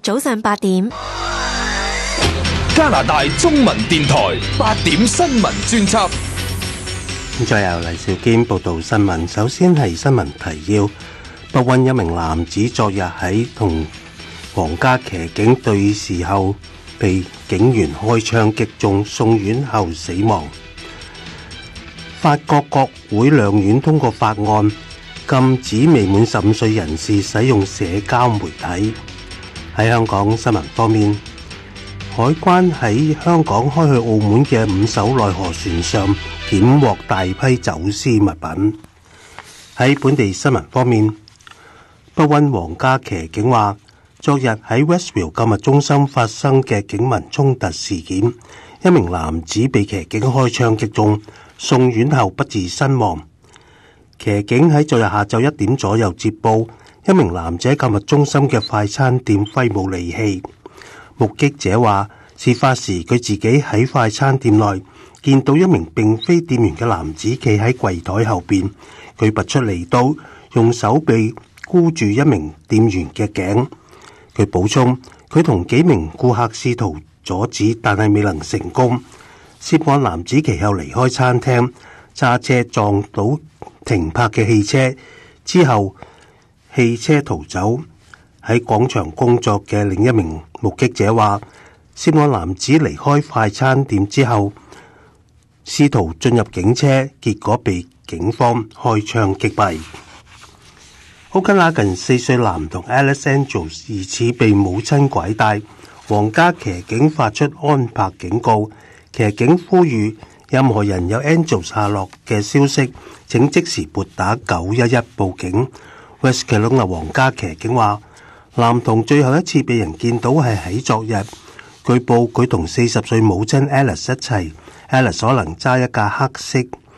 早上8點。 加拿大中文電台8點新聞專輯。 再由黎兆堅報道新聞。首先係新聞提要：北溫一名男子昨日喺同皇家騎警對峙後，被警員開槍擊中，送院後死亡。法國國會兩院通過法案，禁止未滿15歲人士使用社交媒體。喺香港新聞方面，海關喺香港開去澳門嘅5艘內河船上檢獲大批走私物品。喺本地新聞方面，北溫皇家騎警話，昨日喺 Westville 購物中心發生嘅警民衝突事件，一名男子被騎警開槍擊中，送院後不治身亡。騎警喺昨日下晝1點左右接報，一名男子喺購物中心嘅快餐店揮舞利器。目擊者話，事發時佢自己喺快餐店內見到一名並非店員嘅男子企喺櫃台後邊，佢拔出利刀，用手臂箍住一名店員嘅頸。佢補充，佢同幾名顧客試圖阻止，但係未能成功。涉案男子其後離開餐廳，揸車撞到停泊嘅汽車，之後汽車逃走。喺廣場工作嘅另一名目擊者話，涉案男子離開快餐店之後，試圖進入警車，結果被警方開槍擊斃。奧根拉近4歲男童 Alex Angels 疑似被母親拐帶，皇家騎警發出安柏警告，騎警呼籲任何人有 Angels 下落嘅消息，請即時撥打911報警。West Kelowna 皇家騎警話，男童最後一次被人見到係喺昨日，據報佢同40歲母親 Alice 一齊。Alice 可能揸一架黑色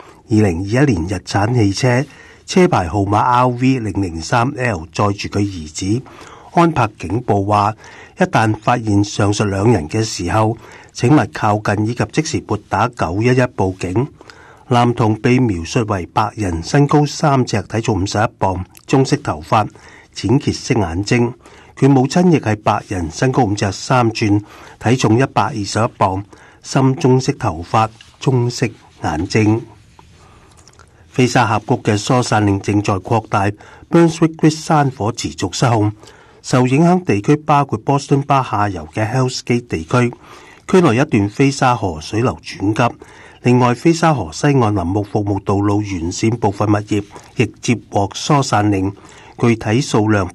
2021年日產汽車，車牌號碼 RV003L 載住佢兒子。安柏警報話，一旦發現上述兩人嘅時候，請勿靠近以及即時撥打911報警。男童被描述為白人，身高3尺，體重51磅，棕色頭髮，淺褐色眼睛。佢母親亦係白人，身高5尺3寸，體重121磅，深棕色頭髮，棕色眼睛。菲沙峽谷嘅疏散令正在擴大， Brunswick Creek 山火持續失控。受影響地區包括 Boston Bar 下游嘅 Hells Gate 地區，區內一段菲沙河水流轉急。另外，菲沙河西岸林木服務道路沿線部分物業亦接獲疏散令，具體數量